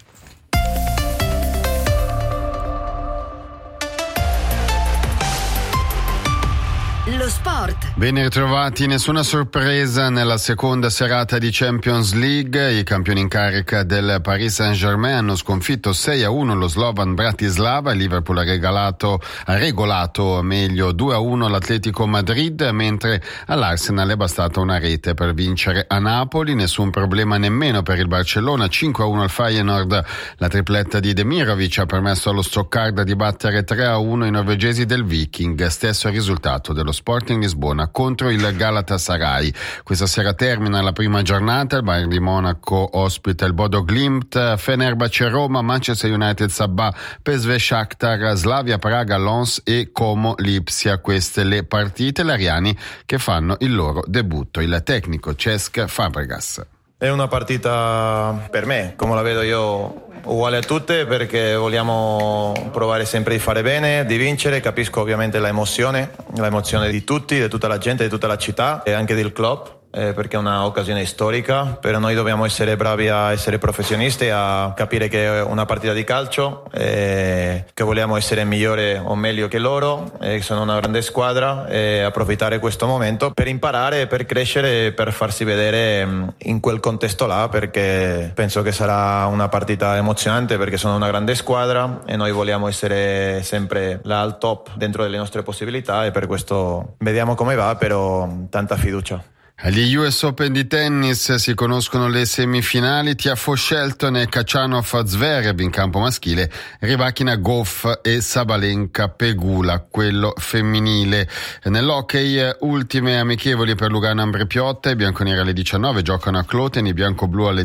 Lo sport. Ben ritrovati, nessuna sorpresa nella seconda serata di Champions League. I campioni in carica del Paris Saint-Germain hanno sconfitto 6-1 lo Slovan Bratislava. Il Liverpool ha regolato meglio 2-1 l'Atletico Madrid, mentre all'Arsenal è bastata una rete per vincere a Napoli. Nessun problema nemmeno per il Barcellona, 5-1 al Feyenoord. La tripletta di Demirovic ha permesso allo Stoccarda di battere 3-1 i norvegesi del Viking, stesso risultato dello Sporting Lisbona contro il Galatasaray. Questa sera termina la prima giornata, il Bayern di Monaco ospita il Bodo Glimt, Fenerbahce Roma, Manchester United Sabah, PSV Shakhtar, Slavia Praga Lens e Como Lipsia. Queste le partite lariani che fanno il loro debutto. Il tecnico Cesc Fabregas. È una partita per me, come la vedo io, uguale a tutte, perché vogliamo provare sempre di fare bene, di vincere. Capisco ovviamente l'emozione di tutti, di tutta la gente, di tutta la città e anche del club. Perché è un'occasione storica, però noi dobbiamo essere bravi a essere professionisti, a capire che è una partita di calcio, che vogliamo essere migliore o meglio che loro, sono una grande squadra, e approfittare questo momento per imparare, per crescere, per farsi vedere in quel contesto là, perché penso che sarà una partita emozionante, perché sono una grande squadra e noi vogliamo essere sempre là al top dentro delle nostre possibilità, e per questo vediamo come va, però tanta fiducia. Agli US Open di tennis si conoscono le semifinali. Tiafoe Shelton e Khachanov Zverev in campo maschile, Rybakina Gauff e Sabalenka Pegula quello femminile. Nell'hockey ultime amichevoli per Lugano Ambre-Piotta. I bianconeri alle 19 giocano a Kloten, i bianco-blu alle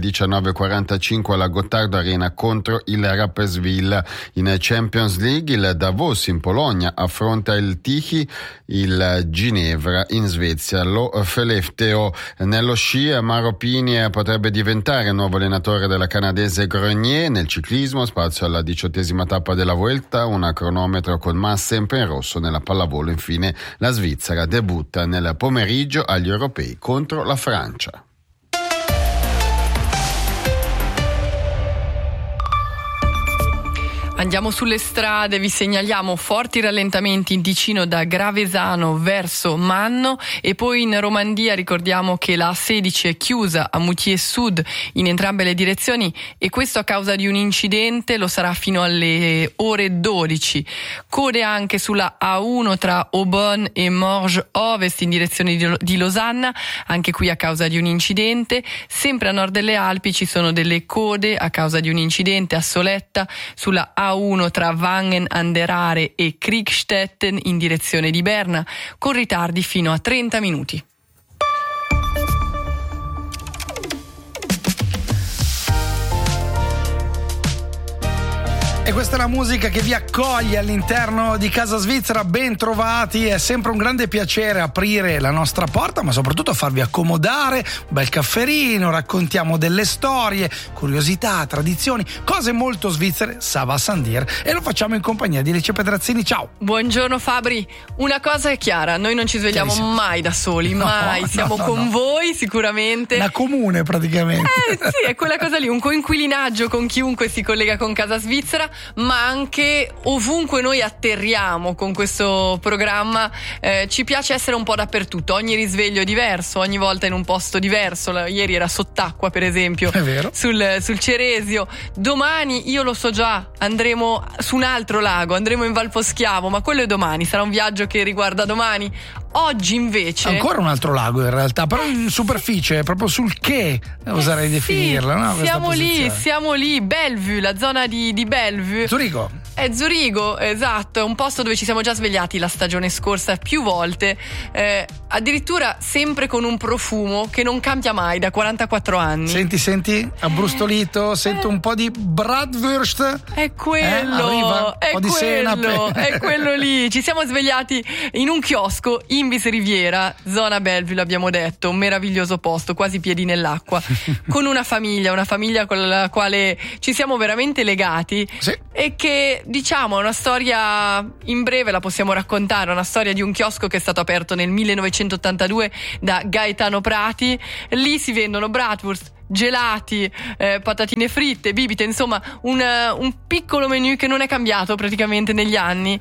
19:45 alla Gottardo Arena contro il Rapperswil. In Champions League il Davos in Polonia affronta il Tichy, il Ginevra in Svezia lo Skellefteå. Nello sci Maro Pini potrebbe diventare il nuovo allenatore della canadese Grenier. Nel ciclismo spazio alla 18ª tappa della Vuelta, un cronometro con Mas sempre in rosso. Nella pallavolo infine la Svizzera debutta nel pomeriggio agli europei contro la Francia. Andiamo sulle strade, vi segnaliamo forti rallentamenti in Ticino da Gravesano verso Manno, e poi in Romandia ricordiamo che la A16 è chiusa a Moutier Sud in entrambe le direzioni, e questo a causa di un incidente, lo sarà fino alle ore 12. Code anche sulla A1 tra Aubonne e Morges Ovest in direzione di Losanna, anche qui a causa di un incidente. Sempre a nord delle Alpi ci sono delle code a causa di un incidente a Soletta sulla A1 tra Wangen an der Aare e Kriegstetten in direzione di Berna, con ritardi fino a 30 minuti. E questa è la musica che vi accoglie all'interno di Casa Svizzera. Ben trovati, è sempre un grande piacere aprire la nostra porta, ma soprattutto farvi accomodare, un bel cafferino, raccontiamo delle storie, curiosità, tradizioni, cose molto svizzere, ça va sans dire, e lo facciamo in compagnia di Alice Pedrazzini. Ciao! Buongiorno Fabri, una cosa è chiara, noi non ci svegliamo mai da soli, mai, siamo con voi sicuramente. La comune praticamente. Sì, è quella cosa lì, un coinquilinaggio con chiunque si collega con Casa Svizzera, ma anche ovunque noi atterriamo con questo programma. Ci piace essere un po' dappertutto, ogni risveglio è diverso, ogni volta in un posto diverso. Ieri era sott'acqua, per esempio, è vero. sul Ceresio. Domani, io lo so già, andremo su un altro lago, andremo in Valposchiavo, ma quello è domani, sarà un viaggio che riguarda domani. Oggi invece ancora un altro lago in realtà, però in superficie, proprio sul che oserei definirla, no? Siamo lì, Bellevue, la zona di Bellevue. Zurigo. È Zurigo, esatto, è un posto dove ci siamo già svegliati la stagione scorsa più volte, addirittura sempre con un profumo che non cambia mai da 44 anni. Senti, abbrustolito, sento un po' di bratwurst. È quello, arriva, è un po' di senape. È quello lì. Ci siamo svegliati in un chiosco in Vis Riviera, zona Bellevue, l'abbiamo detto, un meraviglioso posto, quasi piedi nell'acqua, con una famiglia con la quale ci siamo veramente legati, sì. E che, diciamo, è una storia, in breve la possiamo raccontare, una storia di un chiosco che è stato aperto nel 1982 da Gaetano Prati. Lì si vendono bratwurst, gelati, patatine fritte, bibite, insomma un piccolo menù che non è cambiato praticamente negli anni.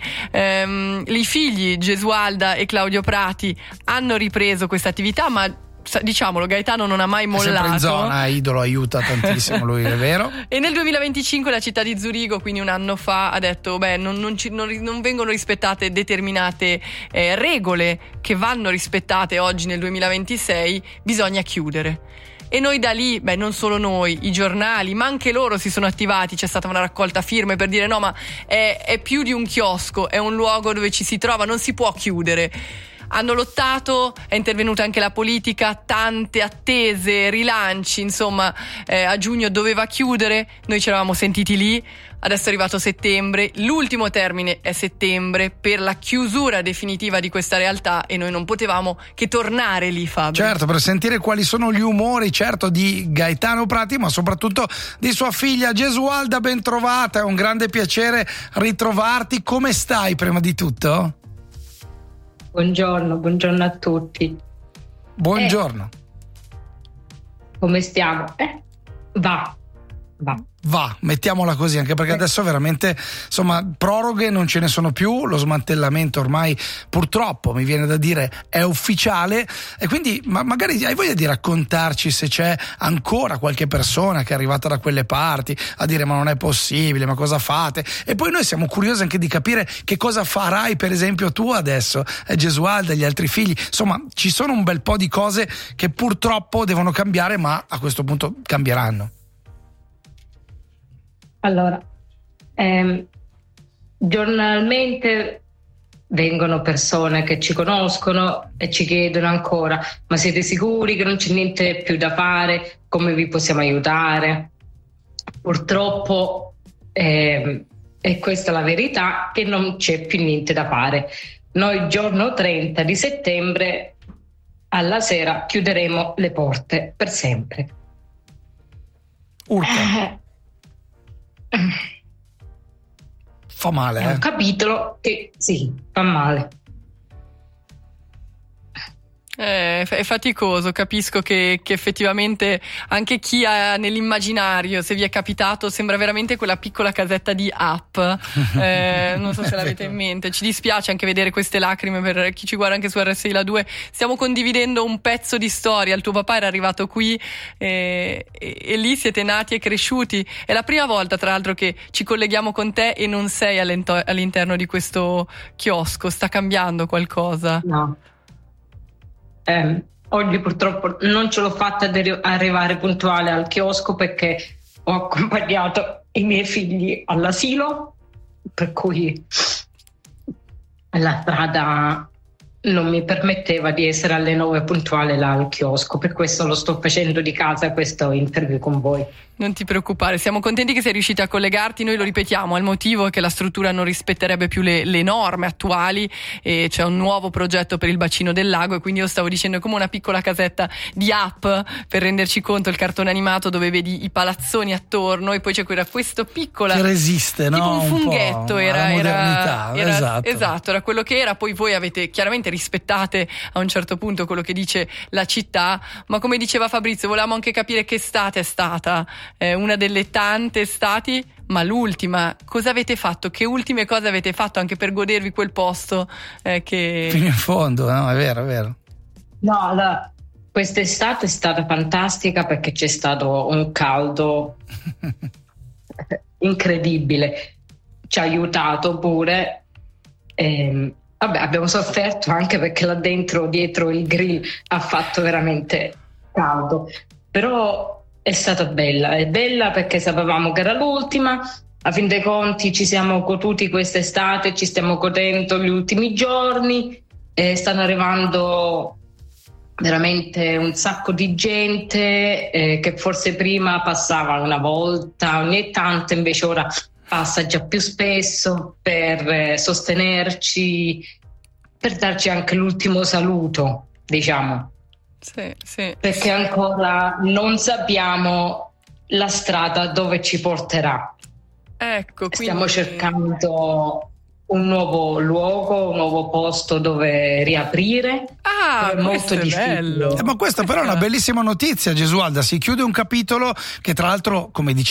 I figli Gesualda e Claudio Prati hanno ripreso questa attività, ma diciamolo, Gaetano non ha mai mollato. È sempre in zona, idolo, aiuta tantissimo lui, è vero. E nel 2025 la città di Zurigo, quindi un anno fa, ha detto non vengono rispettate determinate regole che vanno rispettate oggi nel 2026, bisogna chiudere. E noi da lì, non solo noi, i giornali, ma anche loro si sono attivati, c'è stata una raccolta firme per dire no, ma è più di un chiosco, è un luogo dove ci si trova, non si può chiudere. Hanno lottato, è intervenuta anche la politica, tante attese, rilanci, insomma, a giugno doveva chiudere, noi ci eravamo sentiti lì, adesso è arrivato settembre, l'ultimo termine è settembre per la chiusura definitiva di questa realtà e noi non potevamo che tornare lì, Fabio. Certo, per sentire quali sono gli umori, certo, di Gaetano Prati, ma soprattutto di sua figlia Gesualda. Ben trovata, è un grande piacere ritrovarti. Come stai prima di tutto? Buongiorno a tutti. Buongiorno. Come stiamo? Va, mettiamola così, anche perché adesso veramente, insomma, proroghe non ce ne sono più, lo smantellamento ormai purtroppo, mi viene da dire, è ufficiale, e quindi magari hai voglia di raccontarci se c'è ancora qualche persona che è arrivata da quelle parti a dire ma non è possibile, ma cosa fate? E poi noi siamo curiosi anche di capire che cosa farai, per esempio, tu adesso, Gesualda e gli altri figli. Insomma, ci sono un bel po' di cose che purtroppo devono cambiare, ma a questo punto cambieranno. Allora, giornalmente vengono persone che ci conoscono e ci chiedono ancora: ma siete sicuri che non c'è niente più da fare? Come vi possiamo aiutare? Purtroppo è questa la verità, che non c'è più niente da fare. Noi il giorno 30 di settembre alla sera chiuderemo le porte per sempre. Urca. Fa male, È un capitolo che sì, fa male. È faticoso, capisco che effettivamente anche chi ha nell'immaginario, se vi è capitato, sembra veramente quella piccola casetta di App, non so se l'avete in mente. Ci dispiace anche vedere queste lacrime per chi ci guarda anche su RSI La 2. Stiamo condividendo un pezzo di storia, il tuo papà era arrivato qui e lì siete nati e cresciuti. È la prima volta tra l'altro che ci colleghiamo con te e non sei all'interno di questo chiosco. Sta cambiando qualcosa? No. Oggi purtroppo non ce l'ho fatta ad arrivare puntuale al chiosco perché ho accompagnato i miei figli all'asilo, per cui la strada non mi permetteva di essere alle 9 puntuale là al chiosco, per questo lo sto facendo di casa questo interview con voi. Non ti preoccupare, siamo contenti che sei riuscita a collegarti. Noi lo ripetiamo, il motivo è che la struttura non rispetterebbe più le norme attuali e c'è un nuovo progetto per il bacino del lago, e quindi io stavo dicendo è come una piccola casetta di app per renderci conto, il cartone animato dove vedi i palazzoni attorno e poi c'è questo piccolo che resiste, tipo no? un funghetto, era esatto, era quello che era. Poi voi avete chiaramente rispettate a un certo punto quello che dice la città, ma come diceva Fabrizio volevamo anche capire che estate è stata, una delle tante estati, ma l'ultima. Cosa avete fatto? Che ultime cose avete fatto anche per godervi quel posto che... Fino in fondo, no? È vero. No, quest'estate è stata fantastica perché c'è stato un caldo incredibile, ci ha aiutato pure. Abbiamo sofferto anche perché là dentro, dietro il grill, ha fatto veramente caldo, però è stata bella, è bella perché sapevamo che era l'ultima. A fin dei conti ci siamo goduti quest'estate, ci stiamo godendo gli ultimi giorni, stanno arrivando veramente un sacco di gente che forse prima passava una volta ogni tanto, invece ora passa già più spesso per sostenerci, per darci anche l'ultimo saluto, diciamo. Sì. Perché ancora non sappiamo la strada dove ci porterà. Ecco, quindi... Stiamo cercando un nuovo luogo, un nuovo posto dove riaprire. È molto difficile. Ma questa però è una bellissima notizia, Gesualda. Si chiude un capitolo che tra l'altro, come dicevi